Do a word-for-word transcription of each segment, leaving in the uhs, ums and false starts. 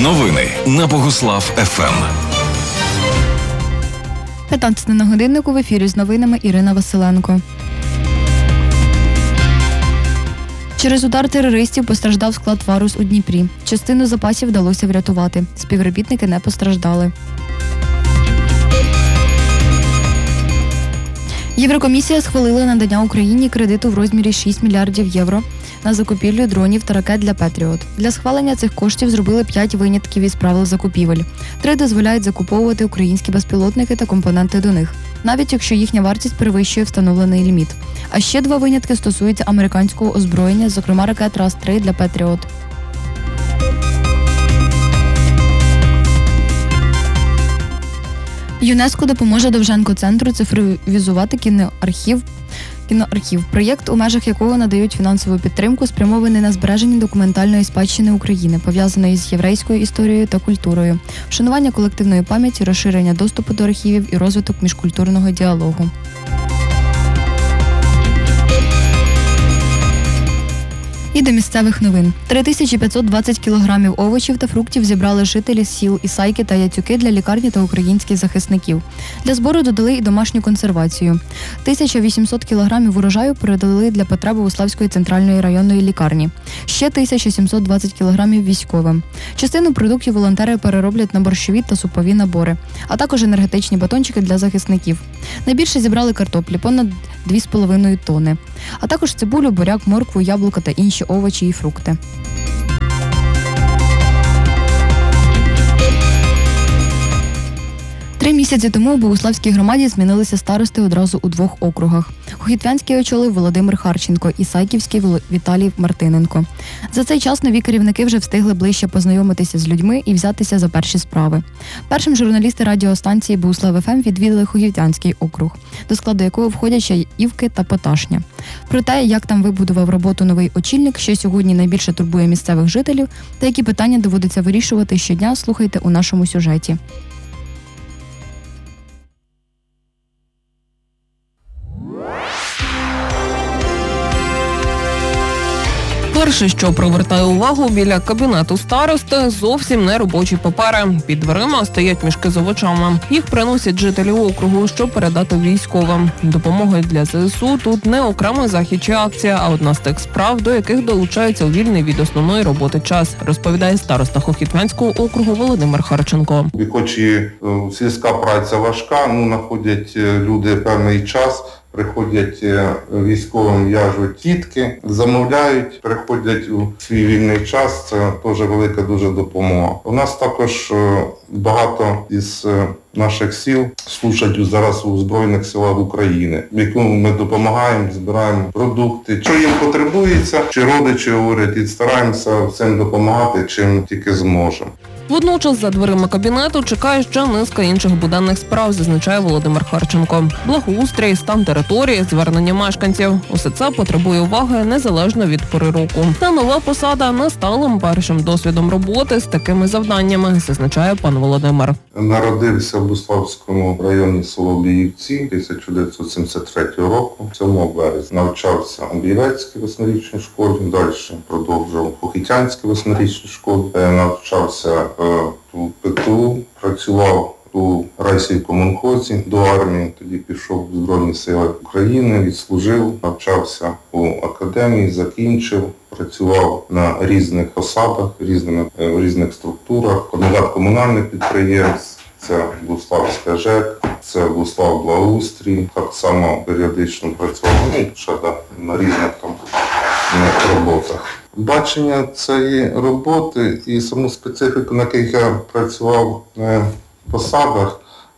Новини на Богуслав еф ем. п'ятнадцята на годиннику, в ефірі з новинами Ірина Василенко. Через удар терористів постраждав склад «Варус» у Дніпрі. Частину запасів вдалося врятувати. Співробітники не постраждали. Єврокомісія схвалила надання Україні кредиту в розмірі шість мільярдів євро на закупівлю дронів та ракет для «Петріот». Для схвалення цих коштів зробили п'ять винятків із правил закупівель. Три дозволяють закуповувати українські безпілотники та компоненти до них, навіть якщо їхня вартість перевищує встановлений ліміт. А ще два винятки стосуються американського озброєння, зокрема ракет Рас три для «Петріот». ЮНЕСКО допоможе Довженко-центру цифровізувати кіноархів. Кіноархів – проєкт, у межах якого надають фінансову підтримку, спрямований на збереження документальної спадщини України, пов'язаної з єврейською історією та культурою, вшанування колективної пам'яті, розширення доступу до архівів і розвиток міжкультурного діалогу. І до місцевих новин. три тисячі п'ятсот двадцять кілограмів овочів та фруктів зібрали жителі сіл Ісайки та Яцюки для лікарні та українських захисників. Для збору додали і домашню консервацію. тисяча вісімсот кілограмів урожаю передали для потреб Богуславської центральної районної лікарні. Ще тисяча сімсот двадцять кілограмів військовим. Частину продуктів волонтери перероблять на борщові та супові набори, а також енергетичні батончики для захисників. Найбільше зібрали картоплі – понад дві з половиною тонни, а також цибулю, буряк, моркву, яблука та інші овочі і фрукти. Три місяці тому у Богуславській громаді змінилися старости одразу у двох округах. Хохітвянський очолив Володимир Харченко, Ісайківський – Віталій Мартиненко. За цей час нові керівники вже встигли ближче познайомитися з людьми і взятися за перші справи. Першим журналісти радіостанції Богуслав еф ем відвідали Хохітвянський округ, до складу якого входять ще Івки та Поташня. Про те, як там вибудував роботу новий очільник, що сьогодні найбільше турбує місцевих жителів та які питання доводиться вирішувати щодня, слухайте у нашому сюжеті. Перше, що привертає увагу біля кабінету старости, зовсім не робочі папери. Під дверима стоять мішки з овочами. Їх приносять жителі округу, щоб передати військовим. Допомога для зе ес у тут не окремий захід чи акція, а одна з тих справ, до яких долучаються у вільний від основної роботи час, розповідає староста Хохітвянського округу Володимир Харченко. І хоч і сільська праця важка, ну, знаходять люди певний час, приходять військовим, в'яжуть тітки, замовляють, приходять у свій вільний час, це теж велика дуже допомога. У нас також багато із наших сіл служать зараз у Збройних силах України, якому ми допомагаємо, збираємо продукти. Що їм потребується, чи родичі говорять, і стараємося всім допомагати, чим тільки зможемо. Водночас за дверима кабінету чекає ще низка інших буденних справ, зазначає Володимир Харченко. Благоустрій, стан території, звернення мешканців. Усе це потребує уваги незалежно від пори року. Та нова посада не стала першим досвідом роботи з такими завданнями, зазначає пан Володимир. Народився в Богуславському районі село Біївці тисяча дев'ятсот сімдесят третього року, сьомого березня. Навчався у Бієвецькій восьмирічній школі, далі продовжував у Хохітвянській восьмирічній школі, навчався у пе те у, працював у райсівкомунхозі до армії, тоді пішов в Збройні Сили України, відслужив, навчався у академії, закінчив, працював на різних посадах, різними, в різних структурах, координат комунальних підприємств, це Богуславська ЖЕК, це Богуслав Благоустрій, так само періодично працював, ну, ще да, на різних там роботах. Бачення цієї роботи і саму специфіку, на яких я працював на посадах,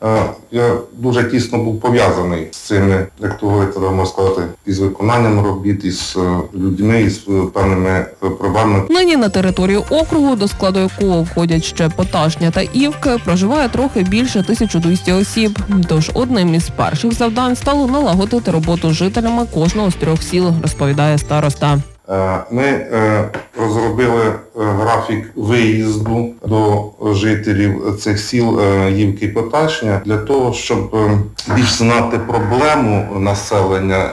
я дуже тісно був пов'язаний з цими, як то говорити, можна сказати, із виконанням робіт, із людьми, із певними проблемами. Нині на території округу, до складу якого входять ще Поташня та Івки, проживає трохи більше тисяча двісті осіб. Тож одним із перших завдань стало налагодити роботу з жителями кожного з трьох сіл, розповідає староста. Ми розробили графік виїзду до жителів цих сіл Івки і Поташня для того, щоб більш знати проблему населення,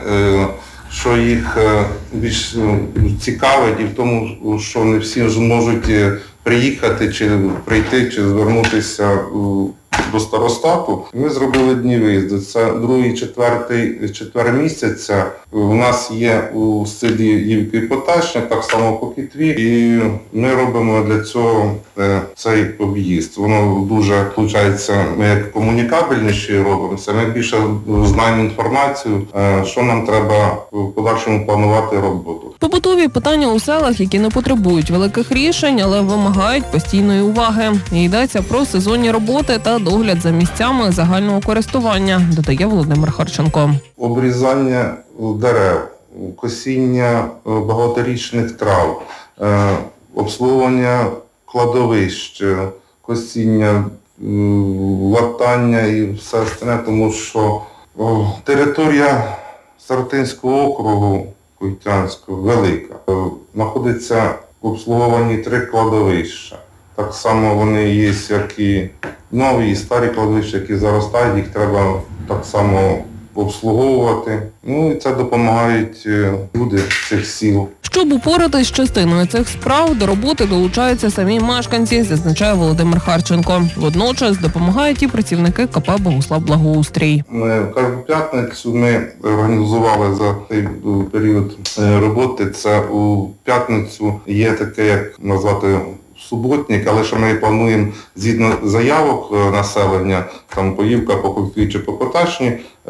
що їх більш цікавить і в тому, що не всі ж можуть приїхати, чи прийти, чи звернутися у до старостату. Ми зробили дні виїзду. Це другий, четвертий, четвер місяця. У нас є у селі Ївки Поташня, так само по Хітві, і ми робимо для цього е, цей об'їзд. Воно дуже, виходить, ми як комунікабельніші робимося, ми більше знаємо інформацію, е, що нам треба в подальшому планувати роботу. Побутові питання у селах, які не потребують великих рішень, але вимагають постійної уваги. І йдеться про сезонні роботи та догляд за місцями загального користування, додає Володимир Харченко. Обрізання дерев, косіння багаторічних трав, обслуговування кладовищ, косіння, латання і все остальне, тому що територія Саротинського округу Куйтянського велика. Знаходиться в обслуговуванні три кладовища. Так само вони є, як і нові, і старі кладовища, які заростають, їх треба так само обслуговувати. Ну і це допомагають люди цих сіл. Щоб упоратись з частиною цих справ, до роботи долучаються самі мешканці, зазначає Володимир Харченко. Водночас допомагають і працівники ка пе «Богуслав-Благоустрій». Кожну п'ятницю ми організували за цей період роботи. Це у п'ятницю є таке, як назвати, суботник, але що ми плануємо згідно заявок населення, там по Ївках, по Хітві чи по Поташні,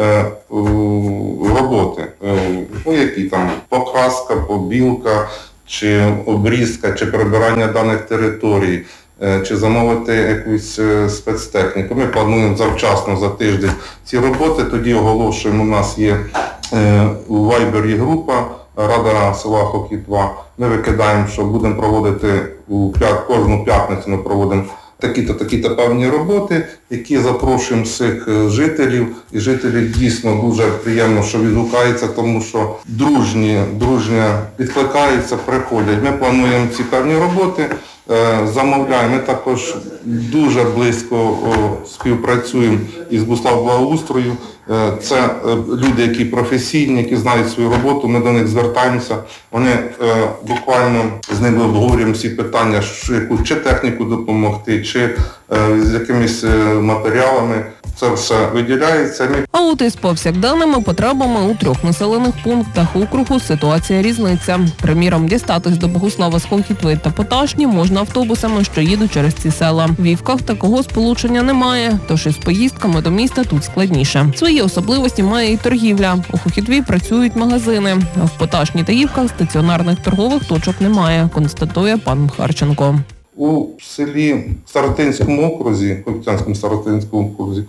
роботи. Ну, які там покраска, побілка, чи обрізка, чи прибирання даних територій, чи замовити якусь спецтехніку. Ми плануємо завчасно, за тиждень ці роботи, тоді оголошуємо, у нас є у Вайбері група Рада села Хохітва. Ми викидаємо, що будемо проводити у п'ят, кожну п'ятницю ми проводимо такі-то, такі-то певні роботи, які запрошуємо всіх жителів. І жителі дійсно дуже приємно, що відгукаються, тому що дружні, дружні відкликаються, приходять. Ми плануємо ці певні роботи, замовляємо. Ми також дуже близько співпрацюємо із Богуслав-Благоустрою. Це люди, які професійні, які знають свою роботу, ми до них звертаємося. Вони буквально з ними обговорюємо всі питання, що яку чи техніку допомогти, чи з якимись матеріалами. Це все виділяється. А от із повсякденними потребами у трьох населених пунктах округу ситуація різниця. Приміром, дістатись до Богуслава з Хохітви та Поташні можна автобусами, що їдуть через ці села. В Ївках такого сполучення немає, тож із поїздками до міста тут складніше. Свої особливості має і торгівля. У Хохітві працюють магазини, а в Поташні та Ївках стаціонарних торгових точок немає, констатує пан Харченко. У селі Саротинському окрузі, Куйтянському Саротинському окрузі,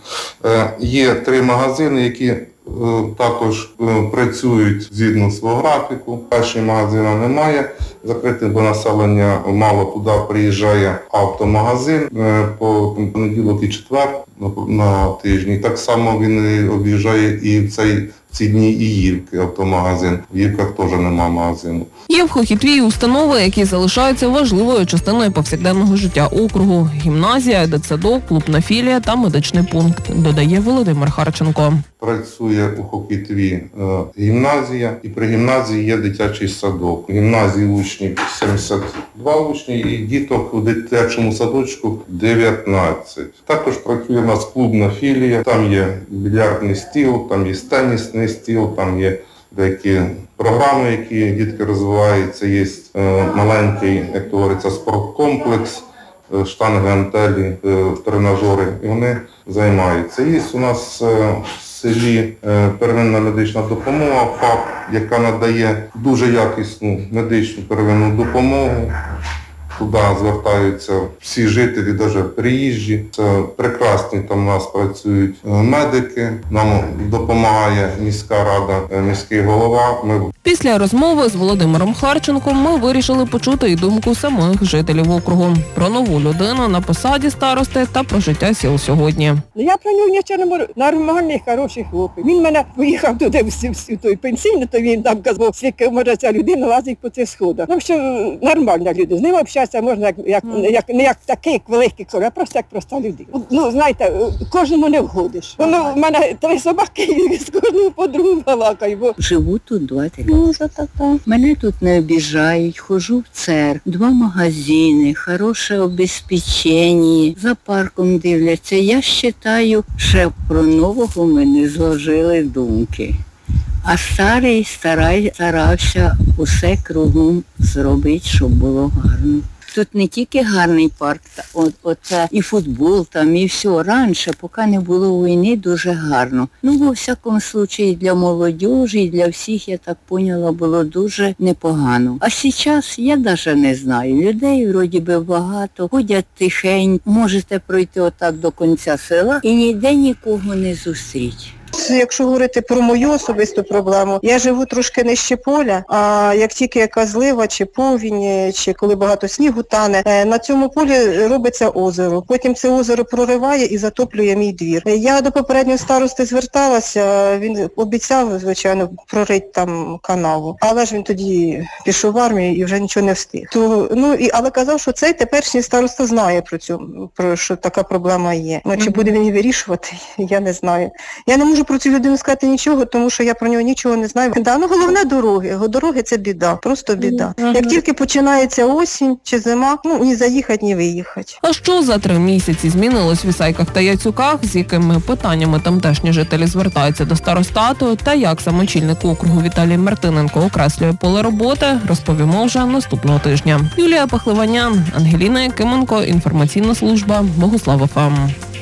є три магазини, які також працюють згідно свого графіку. Перший магазину немає, закритий, бо населення мало, туди приїжджає автомагазин по понеділок і четвер на тижні. Так само він об'їжджає і в цей ці дні і Ївки, автомагазин. В Ївках теж немає магазину. Є в Хохітві установи, які залишаються важливою частиною повсякденного життя округу. Гімназія, дитсадок, клубна філія та медичний пункт, додає Володимир Харченко. Працює у Хохітві е, гімназія, і при гімназії є дитячий садок. У гімназії учнів сімдесят два учні і діток у дитячому садочку дев'ятнадцять. Також працює у нас клубна філія, там є більярдний стіл, там є тенісний стіл, там є деякі програми, які дітки розвиваються, є е, маленький, як говориться, спорткомплекс, е, штанги, гантелі, е, тренажери, і вони займаються. Є у нас е, в селі е, первинна медична допомога, ФАП, яка надає дуже якісну медичну первинну допомогу. Туди звертаються всі жителі, навіть приїжджі. Це прекрасні, там у нас працюють медики, нам допомагає міська рада, міський голова. Ми... Після розмови з Володимиром Харченком ми вирішили почути і думку самих жителів округу про нову людину на посаді старости та про життя сіл сьогодні. Я про нього нічого не можу. Нормальний, хороший хлопець. Він мене поїхав туди в той пенсійний, то він там казав, скільки може ця людина лазить по цих сходах. Ну, що нормальна людина, з ним взагалі спілкуватися можна як, як, як, не як такий великий, а просто як проста людина. Ну, знаєте, кожному не вгодиш. Воно в мене три собаки, з кожного подругу балакаю. Бо... Живу тут двадцять років. Ну, за така. Мене тут не обіжають, хожу в церкву, два магазини, хороше обезпечення, за парком дивляться. Я вважаю, що про нового ми не зложили думки. А старий старай, старався усе кругом зробити, щоб було гарно. Тут не тільки гарний парк, от, оце і футбол там, і все. Раніше, поки не було війни, дуже гарно. Ну, во всякому случаї, для молодіжі, і для всіх, я так поняла, було дуже непогано. А зараз я навіть не знаю. Людей вроді би багато, ходять тихенько, можете пройти отак до кінця села і ніде нікого не зустріти. Якщо говорити про мою особисту проблему, я живу трошки нижче поля, а як тільки яка злива, чи повінь, чи коли багато снігу тане, на цьому полі робиться озеро. Потім це озеро прориває і затоплює мій двір. Я до попереднього старости зверталася, він обіцяв, звичайно, прорити там канаву, але ж він тоді пішов в армію і вже нічого не встиг. То, ну, і, але казав, що цей теперішній староста знає про цю, про що така проблема є. Ну, чи буде він її вирішувати, я не знаю. Я не можу про цю людину сказати нічого, тому що я про нього нічого не знаю. Да, ну головне дороги. Дороги це біда, просто біда. Uh-huh. Як тільки починається осінь чи зима, ну ні заїхати, ні виїхати. А що за три місяці змінилось в Ісайках та Яцюках, з якими питаннями тамтешні жителі звертаються до старостату, та як самочільник округу Віталій Мартиненко окреслює поле роботи, розповімо вже наступного тижня. Юлія Пахливанян, Ангеліна Якименко, інформаційна служба Богуслав ФМ.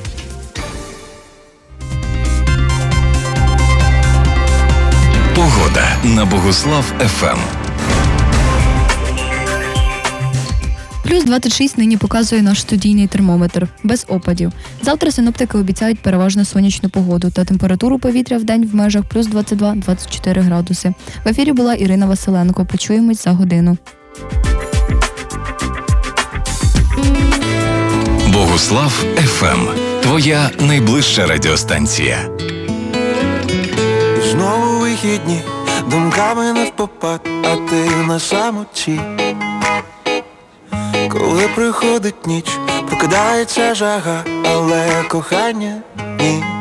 Погода на Богуслав ФМ. Плюс двадцять шість нині показує наш студійний термометр. Без опадів. Завтра синоптики обіцяють переважно сонячну погоду та температуру повітря в день в межах плюс двадцять два - двадцять чотири градуси. В ефірі була Ірина Василенко. Почуємось за годину. Богуслав ФМ. Твоя найближча радіостанція. Знову вихідні, думками навпопад, а ти на самоті. Коли приходить ніч, прокидається жага, але кохання ні.